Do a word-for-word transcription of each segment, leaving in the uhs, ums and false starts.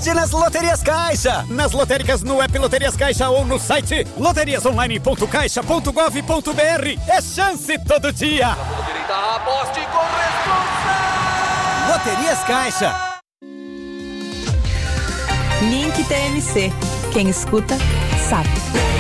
sorte nas Loterias Caixa. Nas lotéricas, no app Loterias Caixa ou no site loterias online ponto caixa ponto gov ponto br. É chance todo dia. Direita, aposte com responsa. Loterias Caixa. Link T M C. Quem escuta, sabe.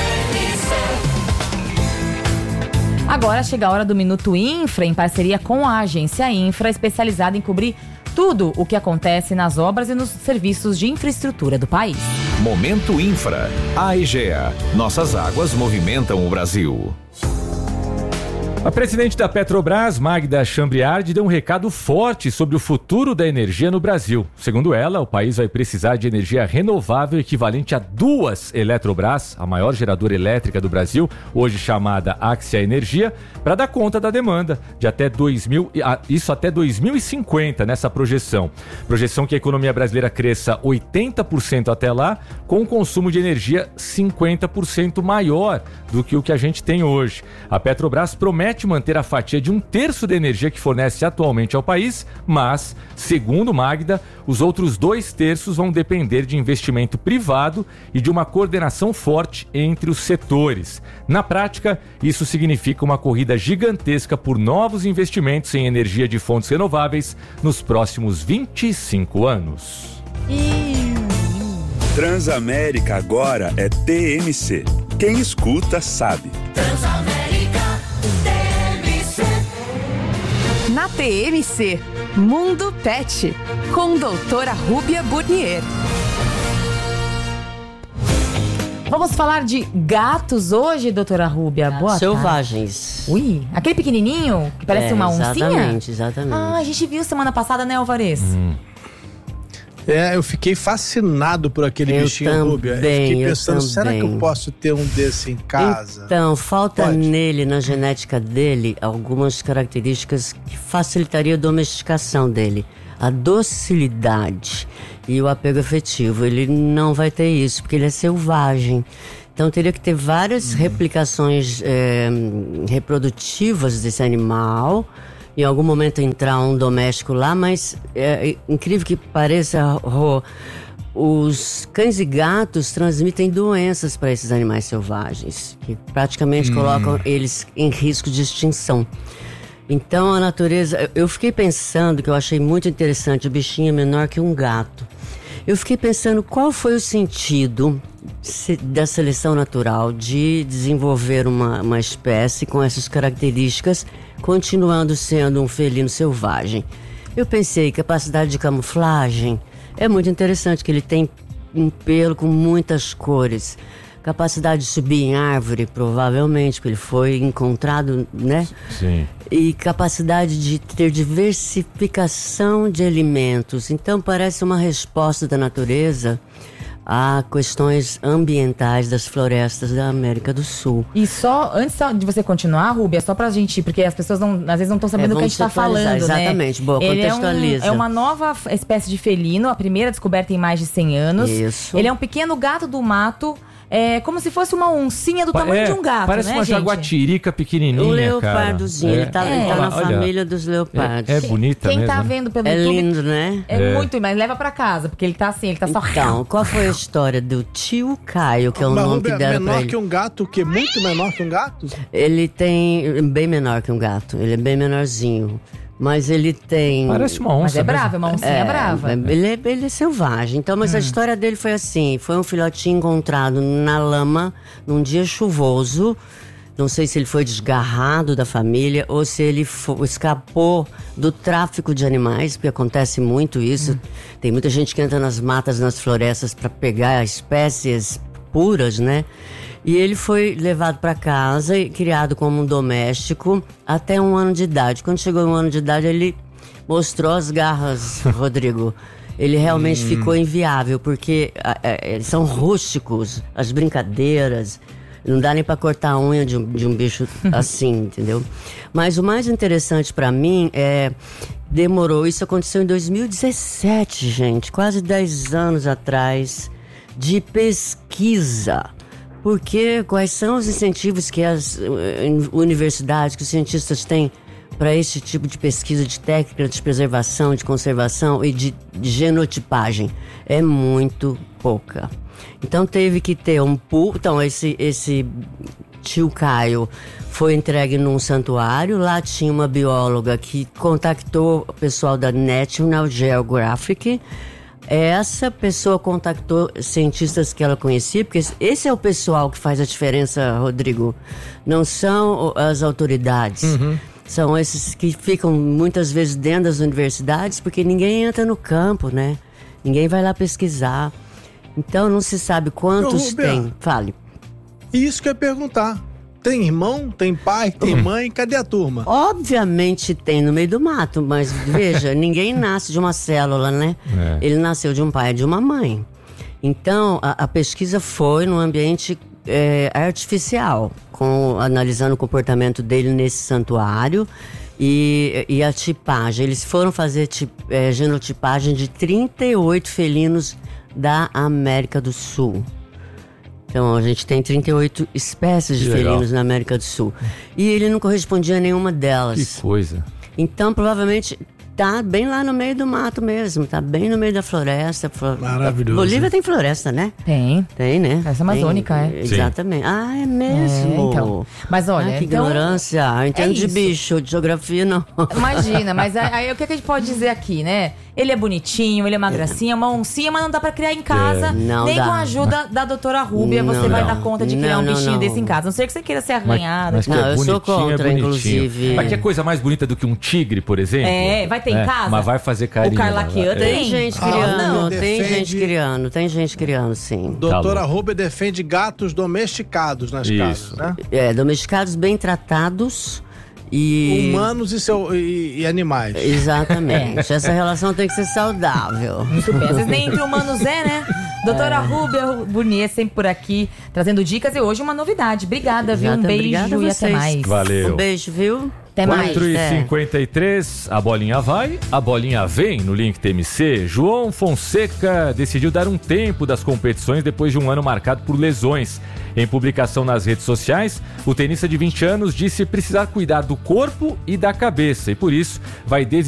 Agora chega a hora do Minuto Infra, em parceria com a agência Infra, especializada em cobrir tudo o que acontece nas obras e nos serviços de infraestrutura do país. Momento Infra. A Egea. Nossas águas movimentam o Brasil. A presidente da Petrobras, Magda Chambriard, deu um recado forte sobre o futuro da energia no Brasil. Segundo ela, o país vai precisar de energia renovável equivalente a duas Eletrobras, a maior geradora elétrica do Brasil, hoje chamada Axia Energia, para dar conta da demanda de até dois mil, isso até dois mil e cinquenta, nessa projeção. Projeção que a economia brasileira cresça oitenta por cento até lá, com um consumo de energia cinquenta por cento maior do que o que a gente tem hoje. A Petrobras promete manter a fatia de um terço da energia que fornece atualmente ao país, mas, segundo Magda, os outros dois terços vão depender de investimento privado e de uma coordenação forte entre os setores. Na prática, isso significa uma corrida gigantesca por novos investimentos em energia de fontes renováveis nos próximos vinte e cinco anos. Transamérica agora é T M C. Quem escuta sabe. Transamérica T M C. Na T M C, Mundo Pet, com doutora Rúbia Burnier. Vamos falar de gatos hoje, doutora Rúbia. Boa Selvagens. tarde. Ui, aquele pequenininho que parece é, uma oncinha? Exatamente, exatamente. Ah, a gente viu semana passada, né, Alvarez? Hum. É, eu fiquei fascinado por aquele eu bichinho, também, Rúbia. Eu fiquei pensando, eu será que eu posso ter um desse em casa? Então, falta Pode? nele, na genética dele, algumas características que facilitariam a domesticação dele. A docilidade e o apego afetivo. Ele não vai ter isso, porque ele é selvagem. Então, teria que ter várias hum. replicações é, reprodutivas desse animal. Em algum momento entrar um doméstico lá, mas é, é incrível que pareça, Rô, os cães e gatos transmitem doenças para esses animais selvagens, que praticamente hum. colocam eles em risco de extinção. Então a natureza, eu fiquei pensando, que eu achei muito interessante, o bichinho é menor que um gato. Eu fiquei pensando qual foi o sentido da seleção natural de desenvolver uma, uma espécie com essas características, continuando sendo um felino selvagem. Eu pensei, capacidade de camuflagem, é muito interessante que ele tem um pelo com muitas cores. Capacidade de subir em árvore, provavelmente, porque ele foi encontrado, né? Sim. E capacidade de ter diversificação de alimentos. Então parece uma resposta da natureza a questões ambientais das florestas da América do Sul. E só, antes de você continuar, Rúbia, só pra gente, porque as pessoas não, às vezes não estão sabendo é, o que a gente tá falando, exatamente, né? Boa, Ele contextualiza. É, um, é uma nova espécie de felino, a primeira descoberta em mais de cem anos. Isso. Ele é um pequeno gato do mato, é como se fosse uma oncinha do tamanho é, de um gato, parece né, uma gente? jaguatirica pequenininha, o leopardozinho, cara. ele tá, é. ele tá Olha, na olha, família dos leopardos. É, é bonita Quem mesmo. tá vendo pelo é YouTube... É lindo, né? É, é muito, mas leva pra casa, porque ele tá assim, ele tá só... Então, qual foi a história do tio Caio, que é o Mas, nome Rúbia, que deram menor pra ele? que um gato, o quê? Muito menor que um gato? Ele tem... Bem menor que um gato, ele é bem menorzinho. Mas ele tem... Parece uma onça. Mas é brava, é uma oncinha é, brava. Ele é, ele é selvagem. Então, mas hum. a história dele foi assim: foi um filhotinho encontrado na lama num dia chuvoso. Não sei se ele foi desgarrado da família ou se ele foi, escapou do tráfico de animais, porque acontece muito isso. Hum. Tem muita gente que entra nas matas, nas florestas para pegar espécies puras, né? E ele foi levado para casa e criado como um doméstico até um ano de idade. Quando chegou um ano de idade, ele mostrou as garras, Rodrigo. Ele realmente hum. ficou inviável, porque é, é, são rústicos, as brincadeiras. Não dá nem para cortar a unha de um, de um bicho assim, entendeu? Mas o mais interessante para mim é... Demorou, isso aconteceu em dois mil e dezessete, gente. Quase dez anos atrás, de pesquisa. Porque quais são os incentivos que as universidades, que os cientistas têm para esse tipo de pesquisa de técnica de preservação, de conservação e de, de genotipagem é muito pouca. Então teve que ter um pool. Então esse, esse tio Caio foi entregue num santuário. Lá tinha uma bióloga que contactou o pessoal da National Geographic. Essa pessoa contactou cientistas que ela conhecia, porque esse é o pessoal que faz a diferença, Rodrigo. Não são as autoridades. Uhum. São esses que ficam muitas vezes dentro das universidades, porque ninguém entra no campo, né? Ninguém vai lá pesquisar. Então não se sabe quantos Ô, tem. Fale. Isso que eu ia perguntar. Tem irmão, tem pai, tem mãe, cadê a turma? Obviamente tem no meio do mato, mas veja, ninguém nasce de uma célula, né? É. Ele nasceu de um pai e de uma mãe. Então, a, a pesquisa foi num ambiente é, artificial, com, analisando o comportamento dele nesse santuário e, e a tipagem. Eles foram fazer tip, é, genotipagem de trinta e oito felinos da América do Sul. Então, a gente tem trinta e oito espécies de felinos na América do Sul. E ele não correspondia a nenhuma delas. Que coisa. Então, provavelmente, tá bem lá no meio do mato mesmo. Tá bem no meio da floresta. Maravilhoso. Bolívia tem floresta, né? Tem. Tem, né? Floresta amazônica, é. Exatamente. Sim. Ah, é mesmo? É, então. Mas olha... Ah, que então, ignorância. Eu entendo é de bicho, de geografia não. Imagina, mas aí o que a gente pode dizer aqui, né? Ele é bonitinho, ele é uma gracinha, uma oncinha, mas não dá pra criar em casa. É. Não nem dá. com a ajuda da doutora Rúbia Não, você vai não. dar conta de criar Não, um não, bichinho não. desse em casa. A não ser que você queira ser arranhado. Mas, mas que Não, é eu sou bonitinho, contra, é bonitinho. inclusive. Mas que é coisa mais bonita do que um tigre, por exemplo? É, vai ter em É, casa. Mas vai fazer carinho. O Carlaquian É. Tem tem. gente Ah, criando, não, tem defende- gente criando, tem gente criando, sim. Doutora Tá Rúbia defende gatos domesticados nas Isso. casas, né? É, domesticados bem tratados e... Humanos e, seu, e, e animais. Exatamente. Essa relação tem que ser saudável. Muito bem. Às vezes nem entre humanos é, né? Doutora É. Rúbia Burnier sempre por aqui, trazendo dicas e hoje uma novidade. Obrigada, viu? Um Exato, beijo obrigada a e até vocês. mais. Valeu. Um beijo, viu? Até mais. quatro e É. cinquenta e três, a bolinha vai, a bolinha vem no Link T M C. João Fonseca decidiu dar um tempo das competições depois de um ano marcado por lesões. Em publicação nas redes sociais, o tenista de vinte anos disse precisar cuidar do corpo e da cabeça e por isso vai desistir